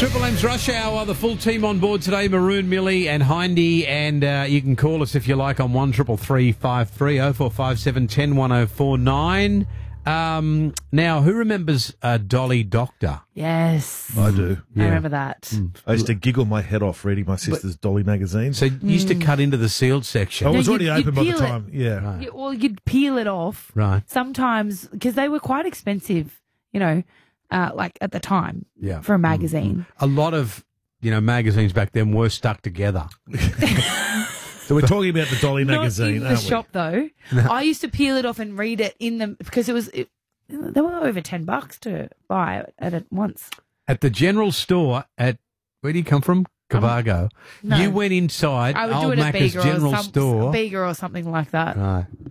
Triple M's Rush Hour, the full team on board today, Maroon, Millie and Hindy, and you can call us if you like on 133353 0457 10 1049. Now, who remembers Dolly Doctor? Yes. I do. I remember that. I used to giggle my head off reading my sister's Dolly magazine. So you used to cut into the sealed section. I was No, already you'd open by the peel it. time. Yeah. Right. Well, you'd peel it off. Right. Sometimes, because they were quite expensive, like at the time Yeah. for a magazine. A lot of, magazines back then were stuck together. So we're talking about the Dolly magazine, Not in the aren't we? shop, though. I used to peel it off and read it in them because they were over $10 to buy at once. At the general store where do you come from? Cabago. No. You went inside I would Old do it at Macca's Bega general store. Bega or something like that. Right.